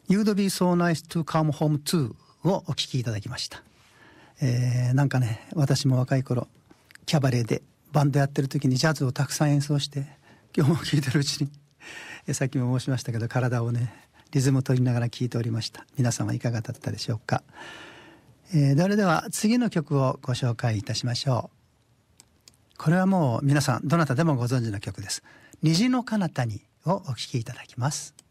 You'd be so nice to come home too をお聴きいただきました。なんかね、私も若い頃キャバレーでバンドやってる時にジャズをたくさん演奏して、今日も聴いてるうちにさっきも申しましたけど、体をねリズムを取りながら聴いておりました。皆様いかがだったでしょうか。それでは次の曲をご紹介いたしましょう。これはもう皆さんどなたでもご存知の曲です。虹の彼方にをお聴きいただきます。